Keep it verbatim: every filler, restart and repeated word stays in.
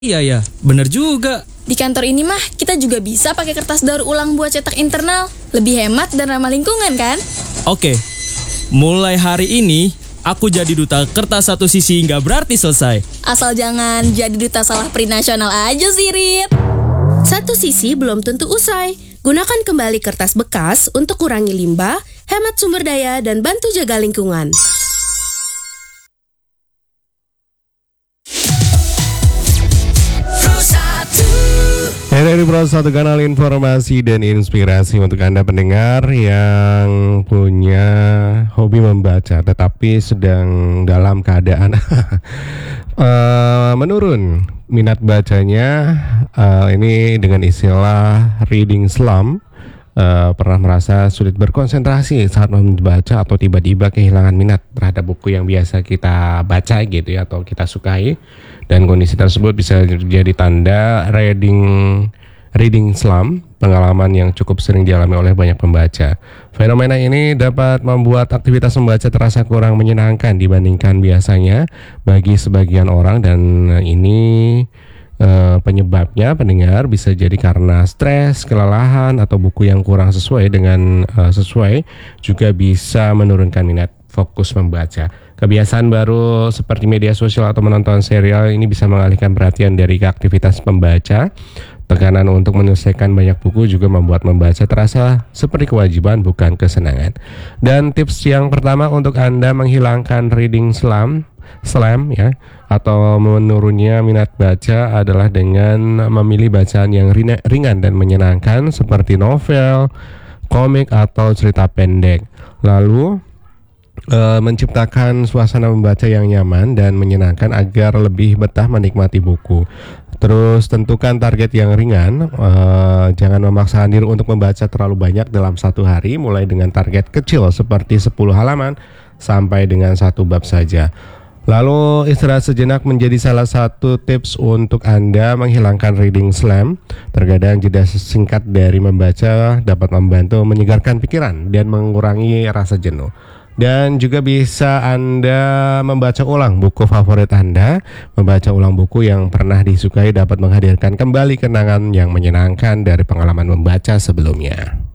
Iya ya, bener juga. Di kantor ini mah kita juga bisa pakai kertas daur ulang buat cetak internal. Lebih hemat dan ramah lingkungan kan? Oke, mulai hari ini aku jadi duta kertas satu sisi nggak berarti selesai. Asal jangan jadi duta salah print nasional aja sih, Rit. Satu sisi belum tentu usai. Gunakan kembali kertas bekas untuk kurangi limbah, hemat sumber daya, dan bantu jaga lingkungan. Hai dari Pro satu, kanal informasi dan inspirasi untuk Anda pendengar yang punya hobi membaca tetapi sedang dalam keadaan uh, menurun minat bacanya. Uh, ini dengan istilah reading slump. Uh, pernah merasa sulit berkonsentrasi saat membaca atau tiba-tiba kehilangan minat terhadap buku yang biasa kita baca gitu ya, atau kita sukai, dan kondisi tersebut bisa jadi tanda reading reading slump, pengalaman yang cukup sering dialami oleh banyak pembaca. Fenomena ini dapat membuat aktivitas membaca terasa kurang menyenangkan dibandingkan biasanya bagi sebagian orang, dan ini Uh, penyebabnya pendengar bisa jadi karena stres, kelelahan, atau buku yang kurang sesuai dengan uh, sesuai juga bisa menurunkan minat fokus membaca. Kebiasaan baru seperti media sosial atau menonton serial ini bisa mengalihkan perhatian dari aktivitas pembaca. Tekanan untuk menyelesaikan banyak buku juga membuat membaca terasa seperti kewajiban, bukan kesenangan. Dan tips yang pertama untuk Anda menghilangkan reading slump Slam ya, atau menurunnya minat baca adalah dengan memilih bacaan yang ringan dan menyenangkan seperti novel, komik, atau cerita pendek. Lalu e, menciptakan suasana membaca yang nyaman dan menyenangkan agar lebih betah menikmati buku. Terus tentukan target yang ringan, e, jangan memaksakan diri untuk membaca terlalu banyak dalam satu hari. Mulai dengan target kecil seperti sepuluh halaman sampai dengan satu bab saja. Lalu istirahat sejenak menjadi salah satu tips untuk Anda menghilangkan reading slump. Terkadang jeda singkat dari membaca dapat membantu menyegarkan pikiran dan mengurangi rasa jenuh. Dan juga bisa Anda membaca ulang buku favorit Anda. Membaca ulang buku yang pernah disukai dapat menghadirkan kembali kenangan yang menyenangkan dari pengalaman membaca sebelumnya.